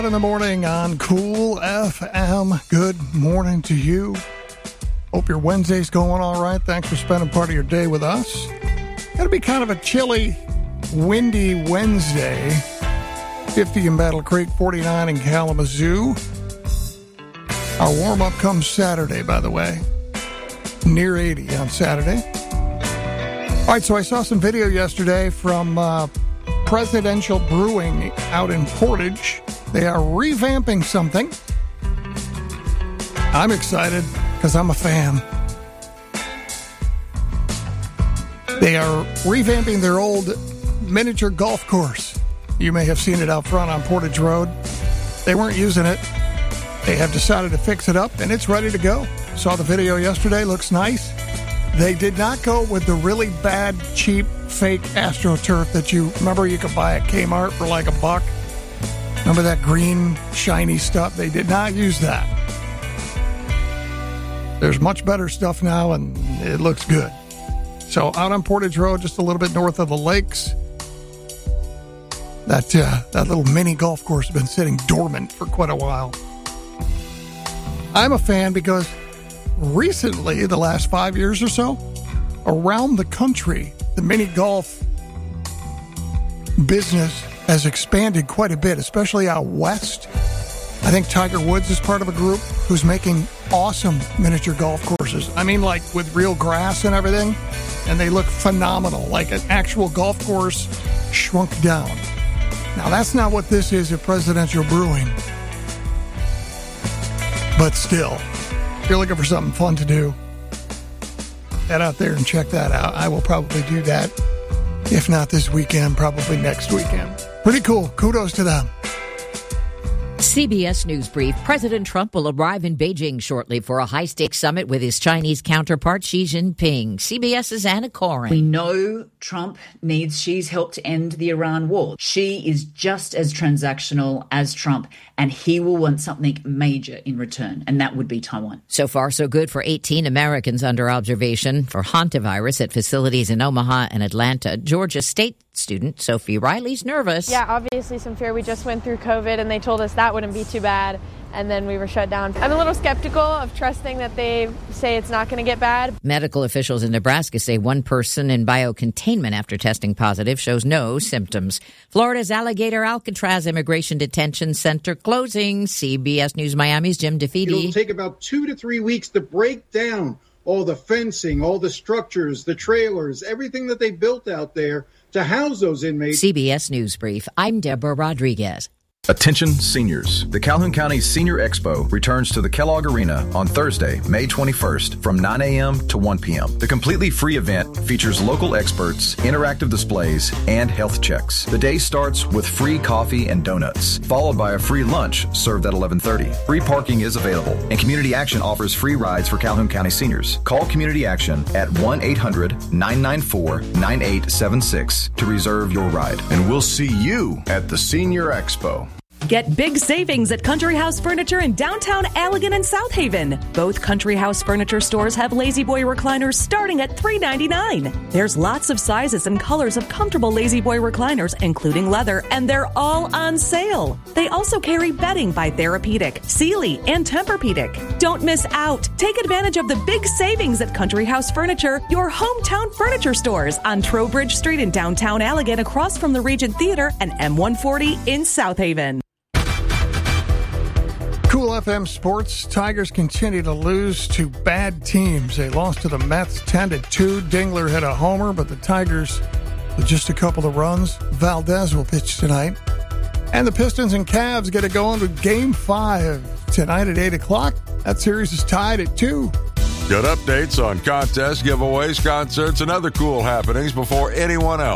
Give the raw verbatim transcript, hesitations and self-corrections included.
In the morning on Cool F M. Good morning to you. Hope your Wednesday's going all right. Thanks for spending part of your day with us. Going to be kind of a chilly, windy Wednesday. fifty in Battle Creek, forty-nine in Kalamazoo. Our warm-up comes Saturday, by the way. Near eighty on Saturday. All right, so I saw some video yesterday from uh, Presidential Brewing out in Portage. They are revamping something. I'm excited because I'm a fan. They are revamping their old miniature golf course. You may have seen it out front on Portage Road. They weren't using it. They have decided to fix it up, and it's ready to go. Saw the video yesterday. Looks nice. They did not go with the really bad, cheap, fake AstroTurf that you remember you could buy at Kmart for like a buck. Remember that green, shiny stuff? They did not use that. There's much better stuff now, and it looks good. So out on Portage Road, just a little bit north of the lakes, that uh, that little mini golf course has been sitting dormant for quite a while. I'm a fan because recently, the last five years or so, around the country, the mini golf business has expanded quite a bit, especially out west. I think Tiger Woods is part of a group who's making awesome miniature golf courses. I mean, like with real grass and everything, and they look phenomenal, like an actual golf course shrunk down. Now, that's not what this is at Presidential Brewing. But still, if you're looking for something fun to do, head out there and check that out. I will probably do that. If not this weekend, probably next weekend. Pretty cool. Kudos to them. C B S News Brief. President Trump will arrive in Beijing shortly for a high-stakes summit with his Chinese counterpart Xi Jinping. CBS's Anna Corin. We know Trump needs Xi's help to end the Iran war. Xi is just as transactional as Trump, and he will want something major in return, and that would be Taiwan. So far, so good for eighteen Americans under observation for hantavirus at facilities in Omaha and Atlanta. Georgia State student Sophie Riley's nervous. Yeah, obviously some fear. We just went through COVID, and they told us that wouldn't be too bad, and then we were shut down. I'm a little skeptical of trusting that they say it's not going to get bad. Medical officials in Nebraska say one person in biocontainment after testing positive shows no symptoms. Florida's Alligator Alcatraz Immigration Detention Center closing. C B S News Miami's Jim DeFede. It'll take about two to three weeks to break down all the fencing, all the structures, the trailers, everything that they built out there to house those inmates. C B S News Brief. I'm Deborah Rodriguez. Attention seniors. The Calhoun County Senior Expo returns to the Kellogg Arena on Thursday, May twenty-first from nine a.m. to one p.m. The completely free event features local experts, interactive displays, and health checks. The day starts with free coffee and donuts, followed by a free lunch served at eleven thirty. Free parking is available, and Community Action offers free rides for Calhoun County seniors. Call Community Action at one eight hundred nine nine four nine eight seven six to reserve your ride. And we'll see you at the Senior Expo. Get big savings at Country House Furniture in downtown Allegan and South Haven. Both Country House Furniture stores have Lazy Boy recliners starting at three ninety-nine. There's lots of sizes and colors of comfortable Lazy Boy recliners, including leather, and they're all on sale. They also carry bedding by Therapeutic, Sealy, and Tempur-Pedic. Don't miss out. Take advantage of the big savings at Country House Furniture, your hometown furniture stores on Trowbridge Street in downtown Allegan, across from the Regent Theater, and M one forty in South Haven. Cool F M Sports. Tigers continue to lose to bad teams. They lost to the Mets ten to two. Dingler hit a homer, but the Tigers with just a couple of runs. Valdez will pitch tonight. And the Pistons and Cavs get it going with Game five tonight at eight o'clock. That series is tied at two. Good updates on contests, giveaways, concerts, and other cool happenings before anyone else.